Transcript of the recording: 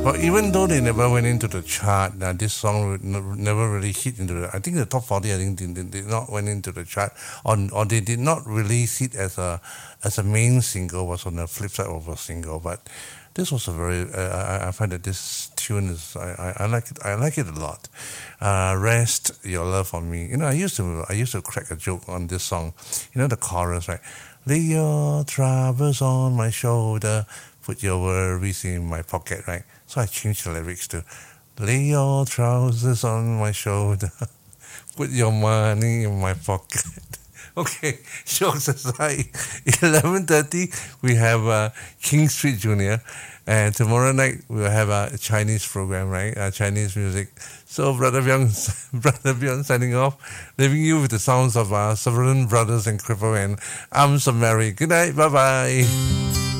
But even though they never went into the chart, this song never really hit into the. I think the top 40. I think did not went into the chart, or they did not release it as a main single. Was on the flip side of a single. But this was a very. I find that this tune is. I like it. I like it a lot. Rest your love for me. You know, I used to crack a joke on this song. You know the chorus, right? Lay your troubles on my shoulder. Put your worries in my pocket, right? So I changed the lyrics to lay your trousers on my shoulder, put your money in my pocket. Okay, jokes aside, 11:30 we have King Street Junior, and tomorrow night we'll have a Chinese program, right? Chinese music. So Brother Bjorn signing off, leaving you with the sounds of Sutherland Brothers and Cripple and I'm so Mary. Good night, bye bye.